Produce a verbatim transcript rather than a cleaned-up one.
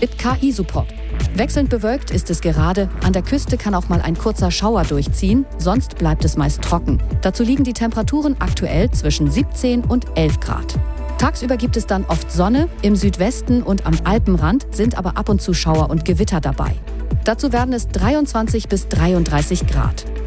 Mit K I-Support. Wechselnd bewölkt ist es gerade, an der Küste kann auch mal ein kurzer Schauer durchziehen, sonst bleibt es meist trocken. Dazu liegen die Temperaturen aktuell zwischen siebzehn und elf Grad. Tagsüber gibt es dann oft Sonne, im Südwesten und am Alpenrand sind aber ab und zu Schauer und Gewitter dabei. Dazu werden es dreiundzwanzig bis dreiunddreißig Grad.